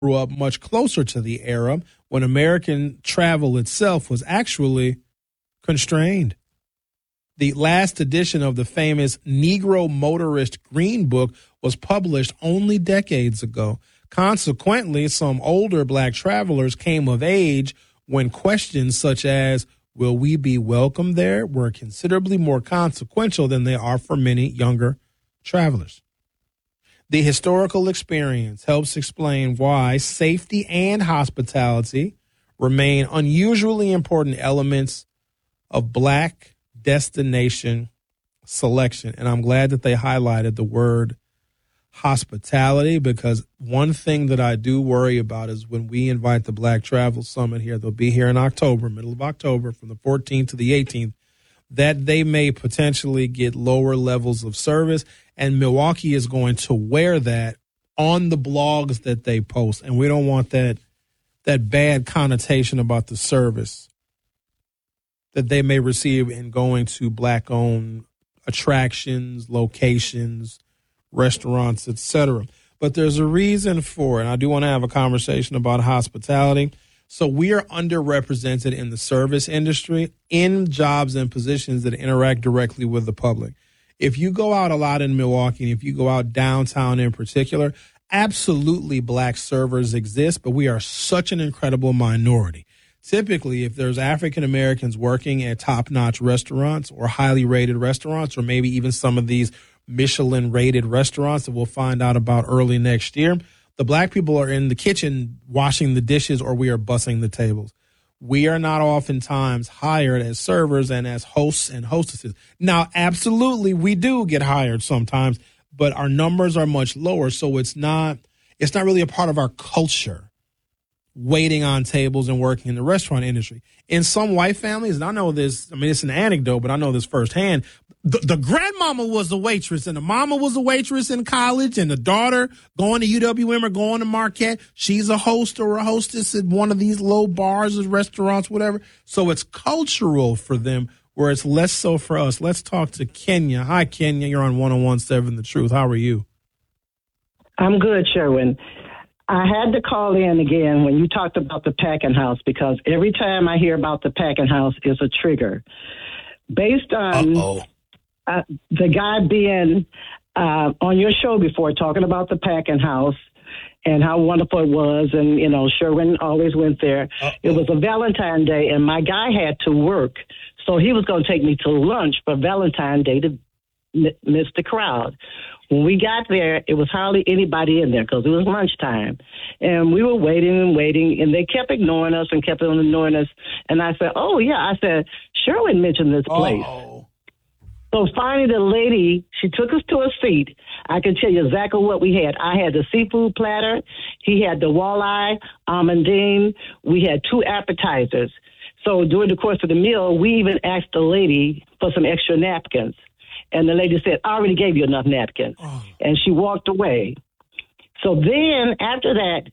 grew up much closer to the era when American travel itself was actually constrained. The last edition of the famous Negro Motorist Green Book was published only decades ago. Consequently, some older black travelers came of age when questions such as, will we be welcome there, were considerably more consequential than they are for many younger travelers. The historical experience helps explain why safety and hospitality remain unusually important elements of black destination selection. And I'm glad that they highlighted the word hospitality, because one thing that I do worry about is when we invite the Black Travel Summit here, they'll be here in October, middle of October, from the 14th to the 18th, that they may potentially get lower levels of service. And Milwaukee is going to wear that on the blogs that they post. And we don't want that bad connotation about the service that they may receive in going to black-owned attractions, locations, restaurants, etc. But there's a reason for it. And I do want to have a conversation about hospitality. So we are underrepresented in the service industry in jobs and positions that interact directly with the public. If you go out a lot in Milwaukee, and if you go out downtown in particular, absolutely black servers exist, but we are such an incredible minority. Typically, if there's African Americans working at top-notch restaurants or highly rated restaurants, or maybe even some of these Michelin-rated restaurants that we'll find out about early next year, the black people are in the kitchen washing the dishes, or we are bussing the tables. We are not oftentimes hired as servers and as hosts and hostesses. Now, absolutely, we do get hired sometimes, but our numbers are much lower, so it's not really a part of our culture, waiting on tables and working in the restaurant industry. In some white families, and I know this, I mean, it's an anecdote, but I know this firsthand, the grandmama was the waitress, and the mama was a waitress in college, and the daughter going to UWM or going to Marquette, she's a host or a hostess at one of these low bars or restaurants, whatever. So it's cultural for them, where it's less so for us. Let's talk to Kenya. Hi, Kenya. You're on 101.7 The Truth. How are you? I'm good, Sherwin. I had to call in again when you talked about the packing house, because every time I hear about the packing house is a trigger. Based on the guy being on your show before, talking about the packing house and how wonderful it was, and, you know, Sherwin always went there. It was a Valentine's Day, and my guy had to work, so he was going to take me to lunch for Valentine's Day to miss the crowd. When we got there, it was hardly anybody in there because it was lunchtime. And we were waiting, and they kept ignoring us and kept on ignoring us. And I said, oh, yeah. I said, Sherwin mentioned this place. So finally, the lady, she took us to a seat. I can tell you exactly what we had. I had the seafood platter. He had the walleye, almondine. We had 2 appetizers. So during the course of the meal, we even asked the lady for some extra napkins. And the lady said, I already gave you enough napkins. And she walked away. So then after that,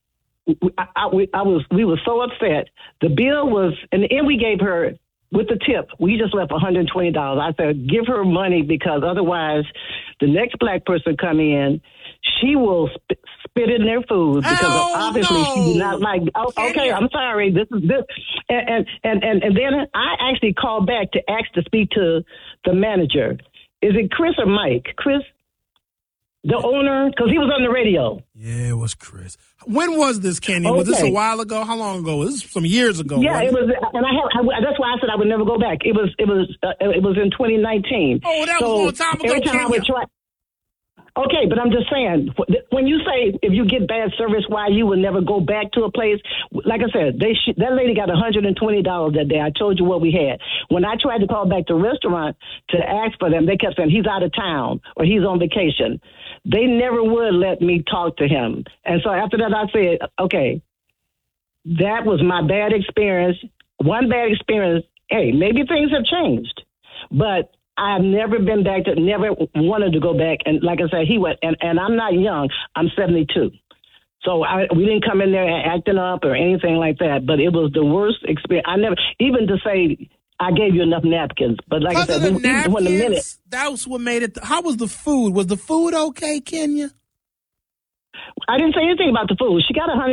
we were so upset. The bill was, and we gave her, with the tip, we just left $120. I said, give her money, because otherwise the next black person come in, she will spit in their food, because obviously she did not like, okay, I'm sorry, this is this. And then I actually called back to ask to speak to the manager. Is it Chris or Mike? Chris, the owner? Because he was on the radio. Yeah, it was Chris. When was this, Kenya? Was this a while ago? How long ago? This is some years ago. Yeah, it was, and that's why I said I would never go back. It was in 2019. Oh, that was a long time ago, Kenya. Okay, but I'm just saying, when you say if you get bad service, why you would never go back to a place, like I said, that lady got $120 that day. I told you what we had. When I tried to call back the restaurant to ask for them, they kept saying he's out of town or he's on vacation. They never would let me talk to him. And so after that, I said, okay, that was my bad experience. One bad experience. Hey, maybe things have changed, but I've never been back to, never wanted to go back. And like I said, he went, and I'm not young. I'm 72. So we didn't come in there acting up or anything like that, but it was the worst experience. I never, even to say I gave you enough napkins, but like I said, when the minute. That was what made it. How was the food? Was the food okay, Kenya? I didn't say anything about the food. She got